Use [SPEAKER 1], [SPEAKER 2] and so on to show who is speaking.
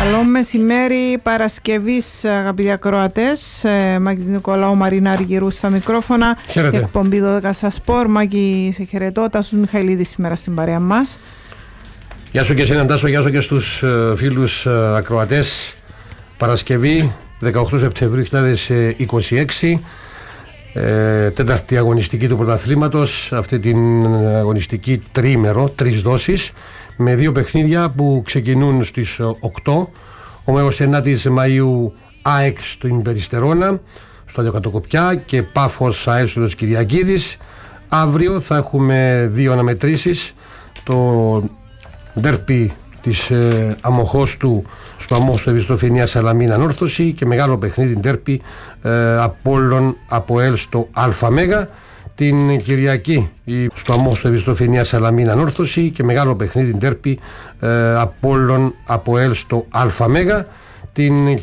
[SPEAKER 1] Καλό μεσημέρι Παρασκευής, αγαπητοί ακροατές. Μάκης Νικολάου, Μαρίνα Αργυρού στα μικρόφωνα.
[SPEAKER 2] Χαίρετε.
[SPEAKER 1] Εκπομπή 12 στα σπορ. Μάκη, σε χαιρετώ. Τάσος Μιχαηλίδης σήμερα στην παρέα μας.
[SPEAKER 2] Γεια σου και εσένα Τάσο, γεια σου και στους φίλους ακροατές. Παρασκευή 18 Σεπτεμβρίου 2026, τέταρτη αγωνιστική του πρωταθλήματος. Αυτή την αγωνιστική τριήμερο, 3 δόσεις, με 2 παιχνίδια που ξεκινούν στις 8. Ο Μέος 9 Μαΐου ΑΕΚ στην Περιστερώνα, στο Κατοκοπιά, και Πάφος Αέσοδος Κυριακίδης. Αύριο θα έχουμε 2 αναμετρήσεις. Το ντέρπι της Αμοχώστου στο Αμόχωστο Ευιστοφενία Σαλαμίνα Ανόρθωση, και μεγάλο παιχνίδι ντέρπι Απόλλων ΑΠΟΕΛ στο ΑΜΕΓΑ την Κυριακή στο Αμόχωστο Ευιστοφενία Σαλαμίνα Ανόρθωση, και μεγάλο παιχνίδι ντέρπι Απόλλων ΑΠΟΕΛ στο ΑΜΕΓΑ την